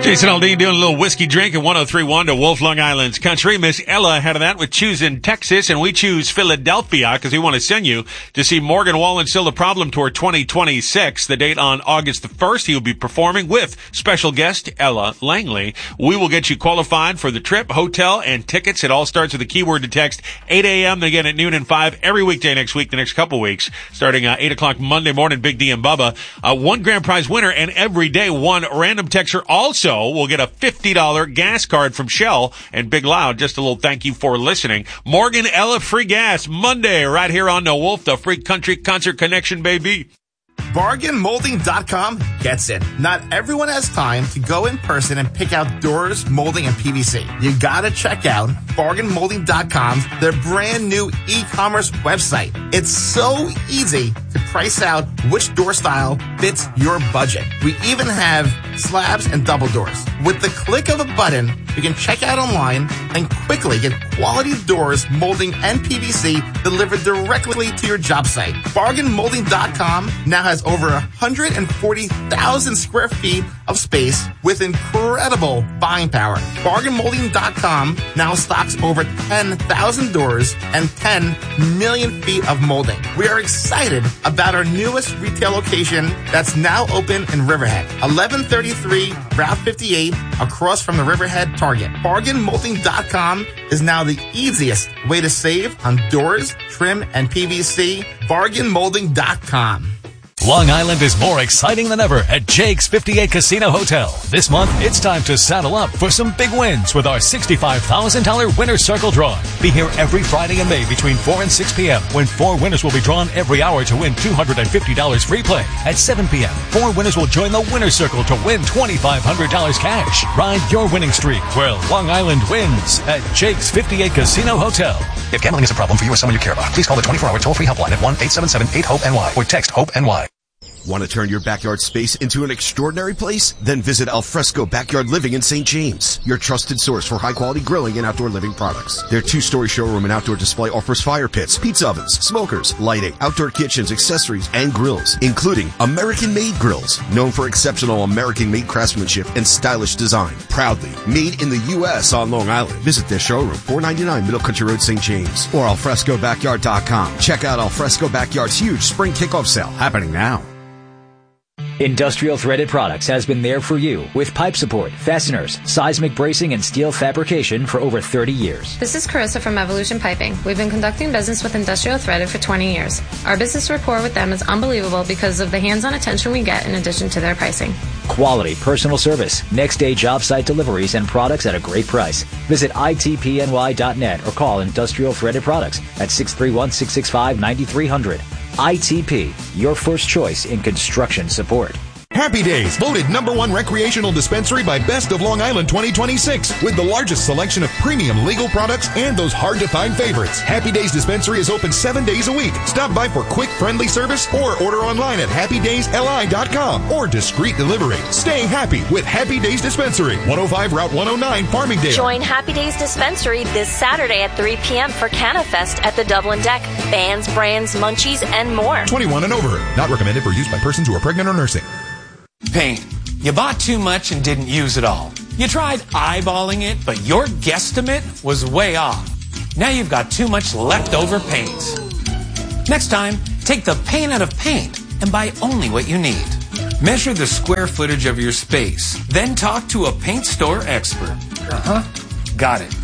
Jason Aldean doing a little whiskey drink at 103.1 to Wolf Long Island's Country. Miss Ella ahead of that with choosing Texas, and we choose Philadelphia because we want to send you to see Morgan Wallen Still the Problem Tour 2026. The date on August the 1st. He will be performing with special guest Ella Langley. We will get you qualified for the trip, hotel, and tickets. It all starts with a keyword to text 8 a.m. Then again at noon and 5 every weekday next week, the next couple weeks, starting 8 o'clock Monday morning. Big D and Bubba. One grand prize winner, and every day one random texter also will get a $50 gas card from Shell and Big Loud. Just a little thank you for listening. Morgan, Ella, free gas Monday right here on No Wolf, the free country concert connection, baby. BargainMolding.com gets it. Not everyone has time to go in person and pick out doors, molding, and PVC. You gotta check out BargainMolding.com's their brand new e-commerce website. It's so easy to price out which door style fits your budget. We even have slabs and double doors. With the click of a button, you can check out online and quickly get quality doors, molding, and PVC delivered directly to your job site. BargainMolding.com now has over 140,000 square feet of space with incredible buying power. BargainMolding.com now stocks over 10,000 doors and 10 million feet of molding. We are excited about our newest retail location that's now open in Riverhead, 1133 Route 58, across from the Riverhead Target. BargainMolding.com is now the easiest way to save on doors, trim, and PVC. BargainMolding.com. Long Island is more exciting than ever at Jake's 58 Casino Hotel. This month, it's time to saddle up for some big wins with our $65,000 Winner's Circle drawing. Be here every Friday in May between 4 and 6 p.m. when 4 winners will be drawn every hour to win $250 free play. At 7 p.m., 4 winners will join the Winner's Circle to win $2,500 cash. Ride your winning streak where Long Island wins at Jake's 58 Casino Hotel. If gambling is a problem for you or someone you care about, please call the 24-hour toll-free helpline at 1-877-8-HOPE-NY or text HOPE-NY. Want to turn your backyard space into an extraordinary place? Then visit Alfresco Backyard Living in St. James, your trusted source for high-quality grilling and outdoor living products. Their 2-story showroom and outdoor display offers fire pits, pizza ovens, smokers, lighting, outdoor kitchens, accessories, and grills, including American-made grills, known for exceptional American-made craftsmanship and stylish design. Proudly made in the U.S. on Long Island. Visit their showroom, 499 Middle Country Road, St. James, or alfrescobackyard.com. Check out Alfresco Backyard's huge spring kickoff sale happening now. Industrial Threaded Products has been there for you with pipe support, fasteners, seismic bracing, and steel fabrication for over 30 years. This is Carissa from Evolution Piping. We've been conducting business with Industrial Threaded for 20 years. Our business rapport with them is unbelievable because of the hands-on attention we get in addition to their pricing. Quality personal service, next-day job site deliveries, and products at a great price. Visit itpny.net or call Industrial Threaded Products at 631-665-9300. ITP, your first choice in construction support. Happy Days, voted #1 recreational dispensary by Best of Long Island 2026, with the largest selection of premium legal products and those hard-to-find favorites. Happy Days Dispensary is open 7 days a week. Stop by for quick, friendly service or order online at happydaysli.com or discreet delivery. Stay happy with Happy Days Dispensary, 105 Route 109, Farmingdale. Join Happy Days Dispensary this Saturday at 3 p.m. for CanaFest at the Dublin Deck. Bands, brands, munchies, and more. 21 and over. Not recommended for use by persons who are pregnant or nursing. Paint. You bought too much and didn't use it all. You tried eyeballing it, but your guesstimate was way off. Now you've got too much leftover paint. Next time, take the paint out of paint and buy only what you need. Measure the square footage of your space, then talk to a paint store expert. Got it.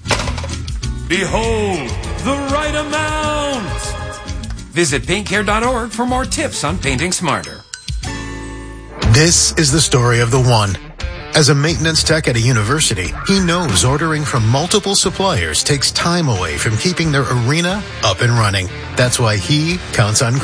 Behold, the right amount. Visit paintcare.org for more tips on painting smarter. This is the story of the one. As a maintenance tech at a university, he knows ordering from multiple suppliers takes time away from keeping their arena up and running. That's why he counts on